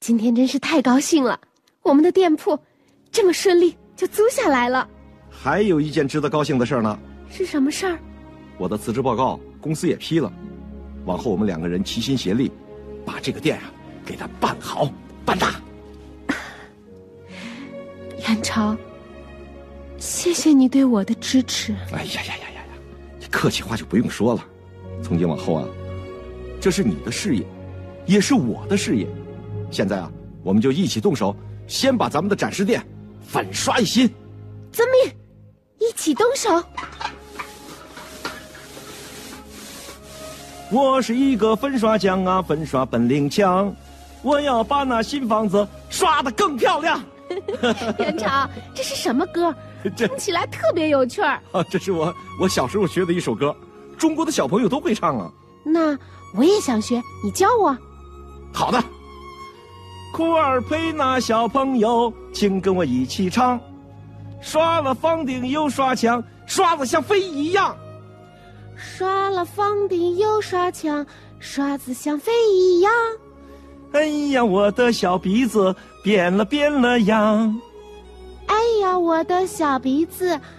今天真是太高兴了，我们的店铺这么顺利就租下来了。 还有一件值得高兴的事呢。 是什么事儿？ 我的辞职报告公司也批了，往后我们2个人齐心协力，把这个店啊给它办好办大。 元朝，谢谢你对我的支持。 哎呀，客气话就不用说了。从今往后啊，这是你的事业，也是我的事业。现在啊，我们就一起动手，先把咱们的展示店粉刷一新。 遵命，一起动手。 我是一个粉刷匠啊，粉刷本领强，我要把那新房子刷得更漂亮。 元朝，这是什么歌？听起来特别有趣儿。 这是我小时候学的一首歌，中国的小朋友都会唱啊。 那我也想学，你教我。 好的。库尔佩纳小朋友，请跟我一起唱，刷了房顶又刷墙，刷子像飞一样。 刷了房顶又刷墙，刷子像飞一样。 哎呀，我的小鼻子变了样。 哎呀，我的小鼻子